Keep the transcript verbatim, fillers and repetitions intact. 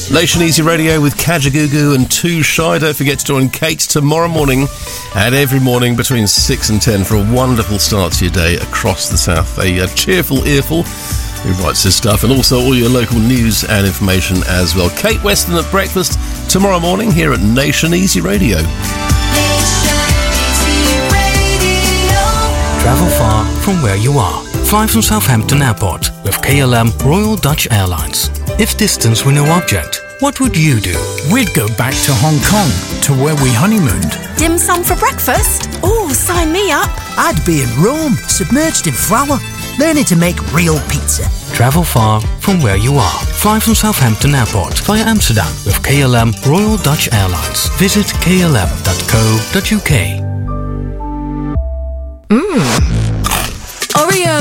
Nation Easy Radio with Kajagoogoo and Too Shy. Don't forget to join Kate tomorrow morning and every morning between six and ten for a wonderful start to your day across the south. A, a cheerful earful who writes this stuff, and also all your local news and information as well. Kate Weston at breakfast tomorrow morning here at Nation Easy Radio. Travel far from where you are. Fly from Southampton Airport with K L M Royal Dutch Airlines. If distance were no object, what would you do? We'd go back to Hong Kong, to where we honeymooned. Dim sum for breakfast? Oh, sign me up. I'd be in Rome, submerged in flour, learning to make real pizza. Travel far from where you are. Fly from Southampton Airport via Amsterdam with K L M Royal Dutch Airlines. Visit k l m dot co dot u k. Mmm. Oreo.